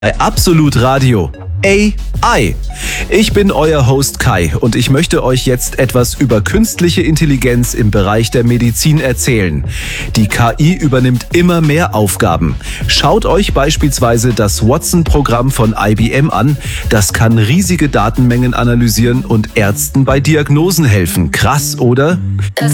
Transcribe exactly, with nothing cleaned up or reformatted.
Bei Absolut Radio A I. Ich bin euer Host Kai und ich möchte euch jetzt etwas über künstliche Intelligenz im Bereich der Medizin erzählen. Die K I übernimmt immer mehr Aufgaben. Schaut euch beispielsweise das Watson-Programm von I B M an. Das kann riesige Datenmengen analysieren und Ärzten bei Diagnosen helfen. Krass, oder?